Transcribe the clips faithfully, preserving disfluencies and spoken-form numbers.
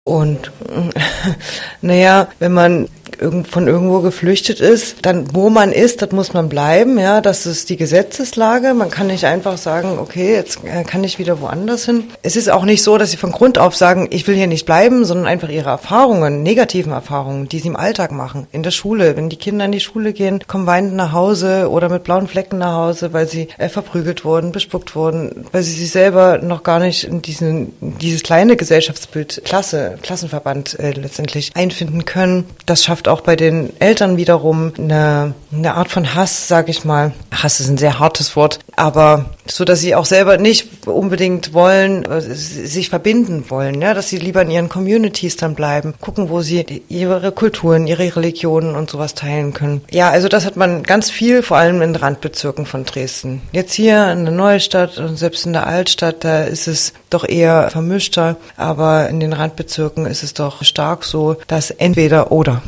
Und naja, wenn man von irgendwo geflüchtet ist, dann wo man ist, das muss man bleiben, ja, das ist die Gesetzeslage. Man kann nicht einfach sagen, okay, jetzt kann ich wieder woanders hin. Es ist auch nicht so, dass sie von Grund auf sagen, ich will hier nicht bleiben, sondern einfach ihre Erfahrungen, negativen Erfahrungen, die sie im Alltag machen, in der Schule. Wenn die Kinder in die Schule gehen, kommen weinend nach Hause oder mit blauen Flecken nach Hause, weil sie äh, verprügelt wurden, bespuckt wurden, weil sie sich selber noch gar nicht in diesen, dieses kleine Gesellschaftsbild, Klasse, Klassenverband äh, letztendlich einfinden können. Das schafft auch bei den Eltern wiederum eine, eine Art von Hass, sag ich mal. Hass ist ein sehr hartes Wort, aber so, dass sie auch selber nicht unbedingt wollen, sich verbinden wollen, ja, dass sie lieber in ihren Communities dann bleiben, gucken, wo sie ihre Kulturen, ihre Religionen und sowas teilen können. Ja, also das hat man ganz viel, vor allem in Randbezirken von Dresden. Jetzt hier in der Neustadt und selbst in der Altstadt, da ist es doch eher vermischter, aber in den Randbezirken ist es doch stark so, dass entweder oder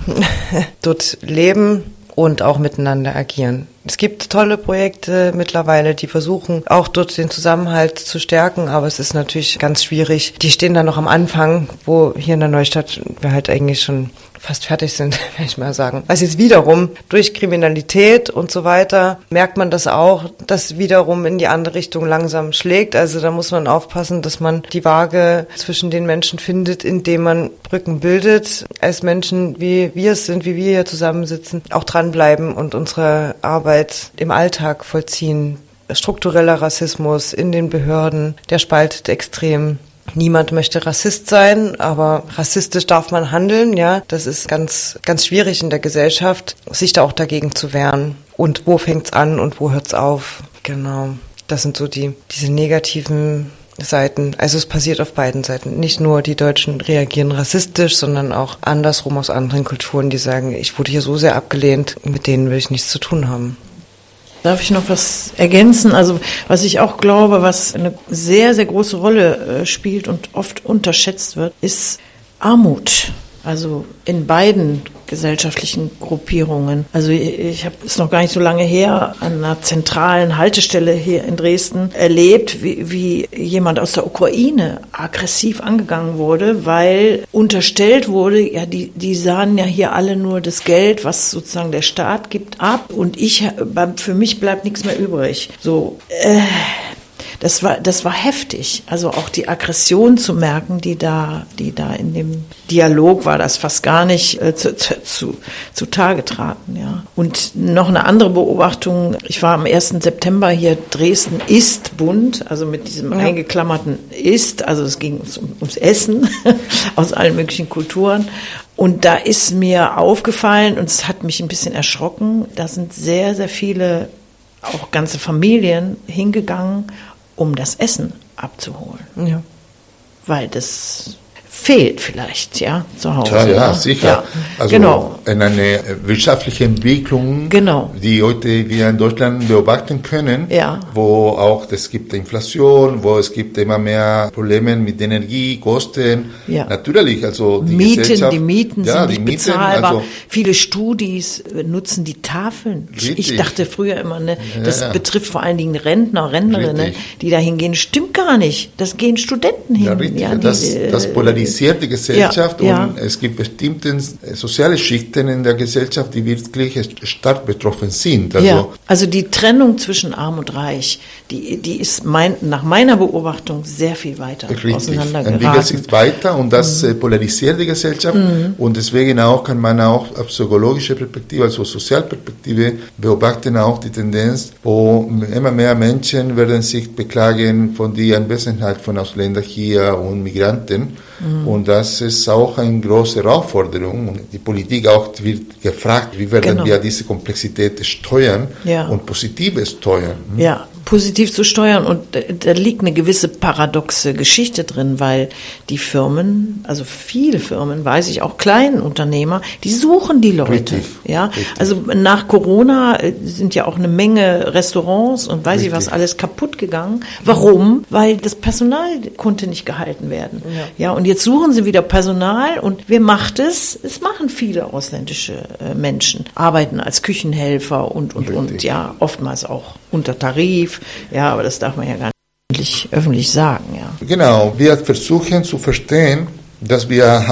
dort leben und auch miteinander agieren. Es gibt tolle Projekte mittlerweile, die versuchen auch dort den Zusammenhalt zu stärken, aber es ist natürlich ganz schwierig. Die stehen da noch am Anfang, wo hier in der Neustadt wir halt eigentlich schon fast fertig sind, will ich mal sagen. Also jetzt wiederum durch Kriminalität und so weiter merkt man das auch, dass wiederum in die andere Richtung langsam schlägt. Also da muss man aufpassen, dass man die Waage zwischen den Menschen findet, indem man Brücken bildet, als Menschen, wie wir es sind, wie wir hier zusammensitzen, auch dranbleiben und unsere Arbeit im Alltag vollziehen. Struktureller Rassismus in den Behörden, der spaltet extrem. Niemand möchte Rassist sein, aber rassistisch darf man handeln, ja. Das ist ganz, ganz schwierig in der Gesellschaft, sich da auch dagegen zu wehren. Und wo fängt's an und wo hört's auf? Genau. Das sind so die, diese negativen Seiten. Also es passiert auf beiden Seiten. Nicht nur die Deutschen reagieren rassistisch, sondern auch andersrum aus anderen Kulturen, die sagen, ich wurde hier so sehr abgelehnt, mit denen will ich nichts zu tun haben. Darf ich noch was ergänzen? Also was ich auch glaube, was eine sehr, sehr große Rolle äh, spielt und oft unterschätzt wird, ist Armut. Also in beiden gesellschaftlichen Gruppierungen. Also ich, ich habe es noch gar nicht so lange her an einer zentralen Haltestelle hier in Dresden erlebt, wie, wie jemand aus der Ukraine aggressiv angegangen wurde, weil unterstellt wurde, ja, die, die sahen ja hier alle nur das Geld, was sozusagen der Staat gibt, ab und ich, für mich bleibt nichts mehr übrig. So, äh, Das war, das war heftig. Also auch die Aggression zu merken, die da, die da in dem Dialog war, das fast gar nicht äh, zu, zu, zu Tage traten, ja. Und noch eine andere Beobachtung. Ich war am ersten September hier. Dresden ist bunt, also mit diesem ja. eingeklammerten ist. Also es ging ums, ums Essen aus allen möglichen Kulturen. Und da ist mir aufgefallen, und es hat mich ein bisschen erschrocken, da sind sehr, sehr viele, auch ganze Familien hingegangen, um das Essen abzuholen. Ja. Weil das fehlt vielleicht, ja, zu Hause. Ja, ja, sicher. Ja. Also genau. Eine wirtschaftliche Entwicklung, genau. die heute wir in Deutschland beobachten können, ja. wo auch es gibt Inflation, wo es gibt immer mehr Probleme mit Energiekosten. Ja. Natürlich, also die Mieten, Gesellschaft, die Mieten ja, sind die nicht Mieten, bezahlbar. also viele Studis nutzen die Tafeln. Richtig. Ich dachte früher immer, ne, das ja, ja. betrifft vor allen Dingen Rentner, Rentnerinnen, richtig. die da hingehen. Stimmt gar nicht. Das gehen Studenten hin. Ja, richtig. Ja, die, das, das polarisiert die Gesellschaft ja, und ja. es gibt bestimmte soziale Schichten in der Gesellschaft, die wirklich stark betroffen sind. Also, ja, also die Trennung zwischen Arm und Reich, die, die ist mein, nach meiner Beobachtung sehr viel weiter auseinandergeraten. Entwickelt sich weiter und das mhm. polarisiert die Gesellschaft mhm. und deswegen auch kann man auch auf psychologische Perspektive, also Sozialperspektive beobachten auch die Tendenz, wo immer mehr Menschen werden sich beklagen von der Anwesenheit von Ausländern hier und Migranten. Mhm. Und das ist auch eine große Herausforderung. Und die Politik auch wird gefragt, wie werden genau. wir diese Komplexität steuern ja. und positiv steuern. Ja, positiv zu steuern. Und da liegt eine gewisse paradoxe Geschichte drin, weil die Firmen, also viele Firmen, weiß ich, auch kleinen Unternehmer, die suchen die Leute. Richtig. Ja, Richtig. Also nach Corona sind ja auch eine Menge Restaurants und weiß Richtig. ich was alles kaputt gegangen. Warum? Weil das Personal konnte nicht gehalten werden. Ja, ja und jetzt suchen sie wieder Personal und wer macht es? Es machen viele ausländische äh, Menschen, arbeiten als Küchenhelfer und, und, und, ja, oftmals auch unter Tarif. Ja, aber das darf man ja gar nicht öffentlich, öffentlich sagen, ja. Genau, wir versuchen zu verstehen, dass wir